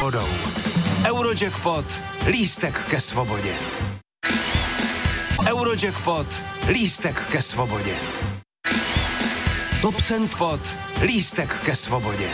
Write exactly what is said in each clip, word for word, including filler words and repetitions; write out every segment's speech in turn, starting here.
vodou. Eurojackpot, lístek ke svobodě. Eurojackpot, lístek ke svobodě. Top Centpot, lístek ke svobodě.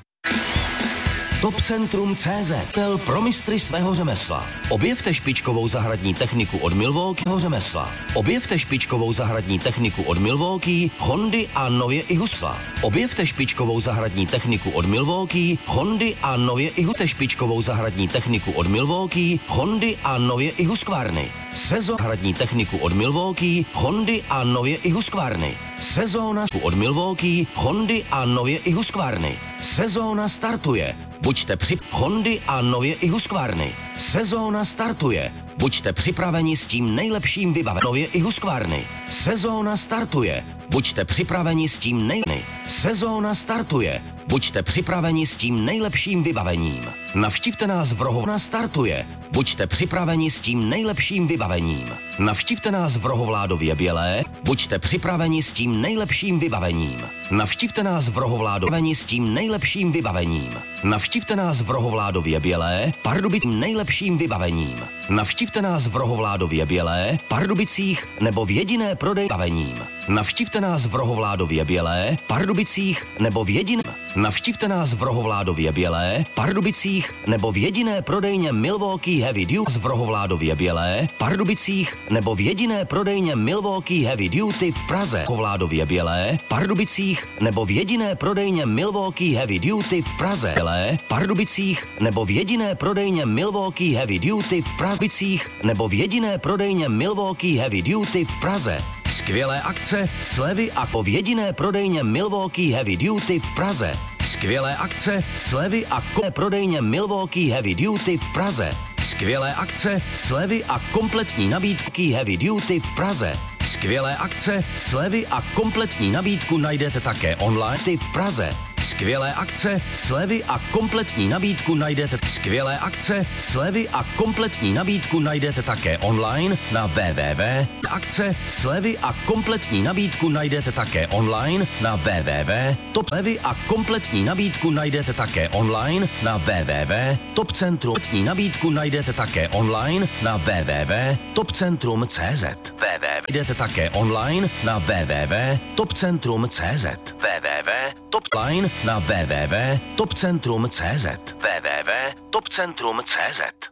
Topcentrum tečka cé zet. Tel pro mistry svého řemesla. Objevte špičkovou zahradní techniku od Milwaukeeho řemesla. Objevte špičkovou zahradní techniku od Milwaukee, Hondy a nově i Husla. Objevte špičkovou zahradní techniku od Milwaukee, Hondy a nově i Hute špičkovou zahradní techniku od Milwaukee, Hondy a nově i Husqvarny. Sezon zahradní techniku od Milwaukee, Hondy a nově i Husqvarny. Sezóna od Milwaukee, Hondy a nově i Husqvarny. Sezóna startuje. Buďte při Hondy a nově i Husqvarny. Sezóna startuje. Buďte připraveni s tím nejlepším vybavením. Nově i Husqvarny. Sezóna startuje. Buďte připraveni s tím nej... Sezóna startuje. Buďte připraveni s tím nejlepším vybavením. Navštivte nás v Rohovna startuje. Buďte připraveni s tím nejlepším vybavením. Navštivte nás v Rohovládově Bělé. Buďte připraveni s tím nejlepším vybavením. Navštivte nás v Rohovládově s tím nejlepším vybavením. Navštivte nás v Rohovládově Bělé, Pardubicím nejlepším vybavením. Navštivte nás v Rohovládově Bělé, Pardubicích nebo v jediné prodej vybavením. Navštivte nás v Rohovládově Bělé, Pardubicích nebo v jediné Navštivte nás v Rohovládově Bělé, Pardubicích nebo v jediné prodejně Milwaukee Heavy Duty v Rohovládově Bělé, Pardubicích nebo v jediné prodejně Milwaukee Heavy Duty v Praze. Rohovládově Bělé, Pardubicích nebo v jediné prodejně Milwaukee Heavy Duty v Praze. Bělé, Pardubicích nebo v jediné prodejně Milwaukee Heavy Duty v Prazbicích nebo v jediné prodejně Milwaukee Heavy Duty v Praze. Skvělé akce, slevy a po v jediné prodejně Milwaukee Heavy Duty v Praze. Skvělé akce, slevy a ko prodejně Milwaukee Heavy Duty v Praze. Skvělé akce, slevy a kompletní nabídky Heavy Duty v Praze. Skvělé akce, slevy a kompletní nabídku najdete také online v Praze. Skvělé akce, slevy a kompletní nabídku najdete Skvělé akce, slevy a kompletní nabídku najdete také online na www. Akce, slevy a kompletní nabídku najdete také online na www. Top slevy a kompletní nabídku najdete také online na www. Top Centrum nabídku najdete také online na www. Top Centrum tečka cé zet. www. Jdete také online na www. Top Centrum tečka cé zet. www. Top line na www. Top Centrum tečka cé zet. www. Top Centrum tečka cé zet.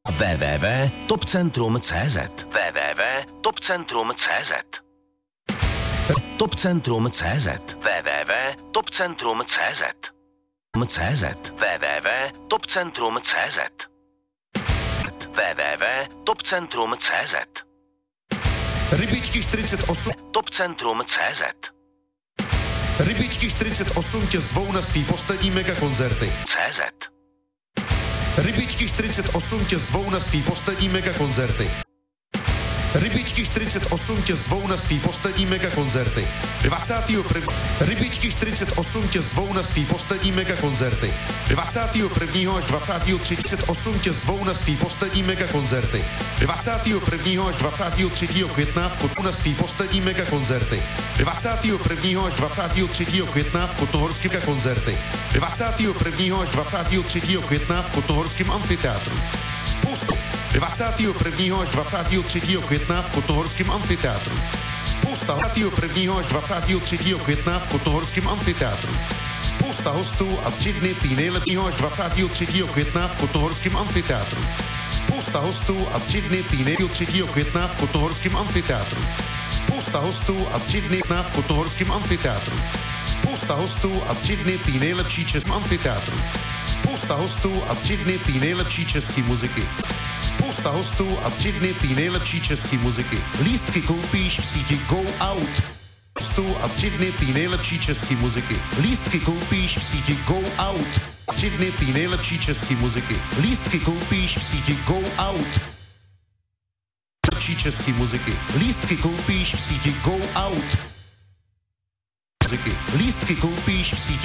www. Top Centrum tečka cé zet. www. Top Centrum tečka cé zet. Top Centrum tečka cé zet. www. Top Centrum tečka cé zet. cé zet. www. Top Centrum tečka cé zet. www. Top Centrum tečka cé zet. Rybičky čtyřicet osm. Top Centrum tečka cé zet. Rybičky čtyřicet osm tě zvou na svý poslední megakoncerty. cé zet. Rybičky čtyřicet osm tě zvou na svý poslední megakoncerty. Rybičky čtyřicet osm tě zvou na svý poslední megakoncerty. dvacátého prvního Rybičky čtyřicet osm tě zvou na svý poslední megakoncerty. dvacátého prvního až dvacátého třetího čtyřicet osm tě zvou na svý poslední megakoncerty. dvacátého prvního až dvacátého třetího května v Kotnu na svý poslední megakoncerty. dvacátého prvního až dvacátého třetího května v Kotnohorském koncerty. dvacátého prvního až dvacátého třetího května v Kotnohorském amfiteátru. Spoustu dvacátého prvního až dvacátého třetího května v Kotnohorském amfiteátru. Spousta dvacátého prvního až dvacátého třetího května v Kotnohorském amfiteátru. Spousta hostů a tři dny tý nejlepšího až dvacátého třetího května v Kotnohorském amfiteátru. Spousta hostů a tři dny tý nejlepšího třetího května v Kotnohorském amfiteátru. Spousta hostů a tři dny v Kotnohorském amfiteátru. Spousta hostů a tři dny tý nejlepší českém amfiteátru. Spousta hostů a tři dny tý nejlepší české muziky. Spousta hostů a tři dny tý nejlepší české muziky. Lístky koupíš v síti Go Out. Hostů a tři dny tý nejlepší české muziky. Lístky koupíš v síti Go Out. Tři dny tý nejlepší české muziky. Lístky koupíš v síti Go Out. Lepší české muziky. Lístky koupíš v síti Go Out. Muziky. Lístky koupíš v síti